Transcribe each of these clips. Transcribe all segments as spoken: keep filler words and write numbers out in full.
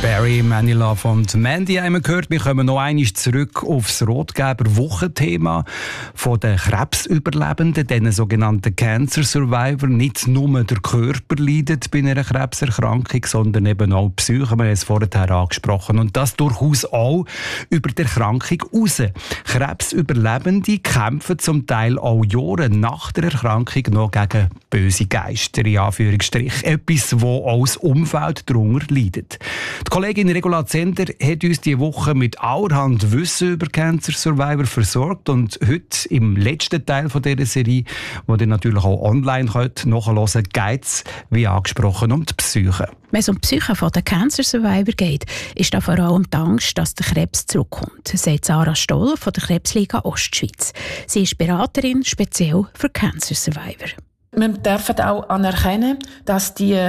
Barry, Manilow und Mandy haben wir gehört. Wir kommen noch einmal zurück auf das Rotgeber-Wochenthema von den Krebsüberlebenden, den sogenannten Cancer Survivor. Nicht nur der Körper leidet bei einer Krebserkrankung, sondern eben auch die Psyche. Wir haben es vorher angesprochen. Und das durchaus auch über die Erkrankung raus. Krebsüberlebende kämpfen zum Teil auch Jahre nach der Erkrankung noch gegen böse Geister, in Anführungsstrich. Etwas, wo auch das Umfeld darunter leidet. Die Kollegin Regula Zender hat uns diese Woche mit allerhand Wissen über Cancer Survivor versorgt und heute im letzten Teil von dieser Serie, wo ihr natürlich auch online könnt, nachhören könnt, geht es, wie angesprochen, um die Psyche. Wenn es um die Psyche der Cancer Survivor geht, ist da vor allem die Angst, dass der Krebs zurückkommt, sagt Sarah Stoll von der Krebsliga Ostschweiz. Sie ist Beraterin speziell für Cancer Survivor. Wir dürfen auch anerkennen, dass die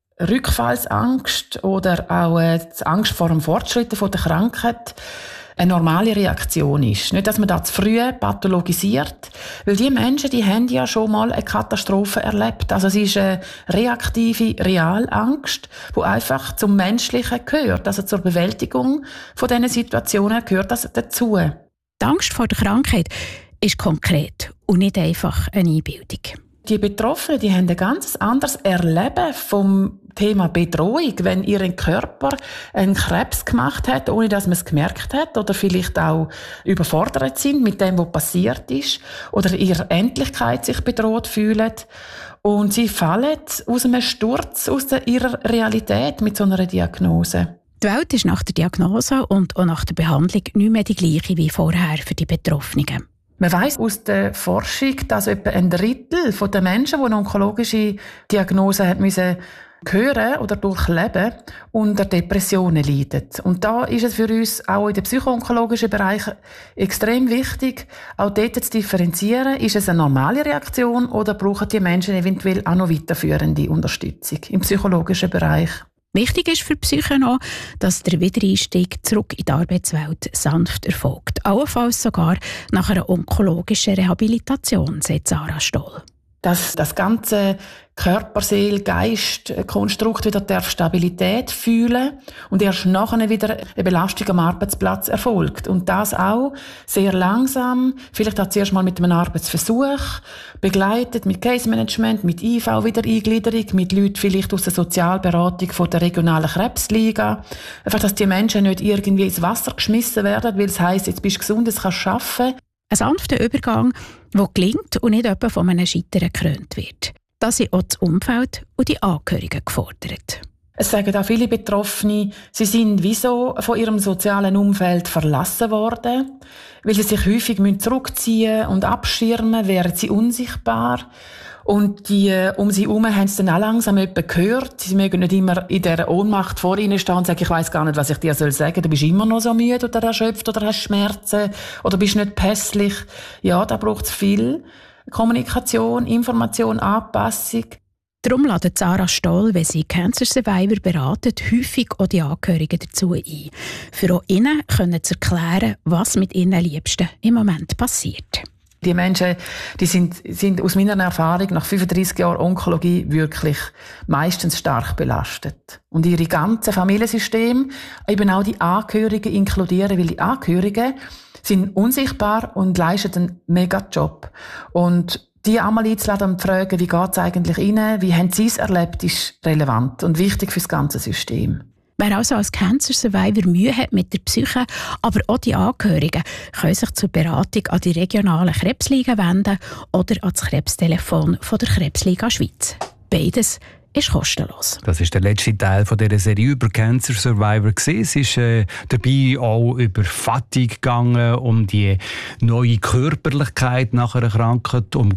Rückfallsangst oder auch die Angst vor dem Fortschritt der Krankheit eine normale Reaktion ist. Nicht, dass man das zu früh pathologisiert, weil die Menschen, die haben ja schon mal eine Katastrophe erlebt. Also es ist eine reaktive Realangst, die einfach zum Menschlichen gehört. Also zur Bewältigung von diesen Situationen gehört das dazu. Die Angst vor der Krankheit ist konkret und nicht einfach eine Einbildung. Die Betroffenen, die haben ein ganz anderes Erleben vom Thema Bedrohung, wenn ihr Körper einen Krebs gemacht hat, ohne dass man es gemerkt hat, oder vielleicht auch überfordert sind mit dem, was passiert ist, oder ihre Endlichkeit sich bedroht fühlen. Und sie fallen aus einem Sturz aus ihrer Realität mit so einer Diagnose. Die Welt ist nach der Diagnose und auch nach der Behandlung nicht mehr die gleiche wie vorher für die Betroffenen. Man weiss aus der Forschung, dass etwa ein Drittel der Menschen, die eine onkologische Diagnose haben müssen hören oder durchleben, unter Depressionen leiden. Und da ist es für uns auch in den psychoonkologischen Bereich extrem wichtig, auch dort zu differenzieren, ist es eine normale Reaktion oder brauchen die Menschen eventuell auch noch weiterführende Unterstützung im psychologischen Bereich. Wichtig ist für die Psyche noch, dass der Wiedereinstieg zurück in die Arbeitswelt sanft erfolgt. Allenfalls sogar nach einer onkologischen Rehabilitation, sagt Sarah Stoll. Dass das ganze Körper, Seele, Geist, Konstrukt wieder darf Stabilität fühlen und erst nachher wieder eine Belastung am Arbeitsplatz erfolgt. Und das auch sehr langsam, vielleicht auch zuerst mal mit einem Arbeitsversuch, begleitet mit Case Management, mit I V-Wiedereingliederung, mit Leuten vielleicht aus der Sozialberatung von der regionalen Krebsliga. Einfach, dass die Menschen nicht irgendwie ins Wasser geschmissen werden, weil es heisst, jetzt bist du gesund, jetzt kannst du arbeiten. Ein sanfter Übergang, der gelingt und nicht etwa von einem Scheitern gekrönt wird. Da sind auch das Umfeld und die Angehörigen gefordert. Es sagen auch viele Betroffene, sie sind wieso von ihrem sozialen Umfeld verlassen worden, weil sie sich häufig zurückziehen und abschirmen, wären sie unsichtbar. Und die um sie herum haben es dann auch langsam jemanden gehört. Sie mögen nicht immer in dieser Ohnmacht vor ihnen stehen und sagen, ich weiss gar nicht, was ich dir sagen soll. Du bist immer noch so müde oder erschöpft oder hast Schmerzen oder bist nicht pässlich. Ja, da braucht es viel Kommunikation, Information, Anpassung. Darum ladet Sarah Stoll, wenn sie Cancer Survivor beratet, häufig auch die Angehörigen dazu ein. Für auch ihnen können zu erklären, was mit ihren Liebsten im Moment passiert. Die Menschen, die sind, sind aus meiner Erfahrung nach fünfunddreissig Jahren Onkologie wirklich meistens stark belastet. Und ihre ganze Familiensystem, eben auch die Angehörigen inkludieren, weil die Angehörigen sind unsichtbar und leisten einen Mega-Job. Und die einmal einzuladen und zu fragen, wie geht es eigentlich ihnen, wie haben sie es erlebt, ist relevant und wichtig für das ganze System. Wer also als Cancer Survivor Mühe hat mit der Psyche, aber auch die Angehörigen, können sich zur Beratung an die regionalen Krebsliga wenden oder an das Krebstelefon von der Krebsliga Schweiz. Beides ist kostenlos. Das ist der letzte Teil von dieser Serie über Cancer Survivor. Es ist äh, dabei auch über Fatigue gegangen, um die neue Körperlichkeit nach einer Krankheit, um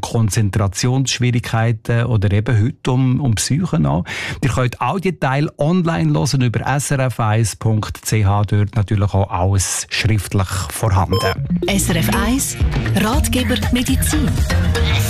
Konzentrationsschwierigkeiten oder eben heute um, um Psyche auch. Ihr könnt all die Teile online hören über s r f eins punkt c h. Dort natürlich auch alles schriftlich vorhanden. S R F eins Ratgeber Medizin.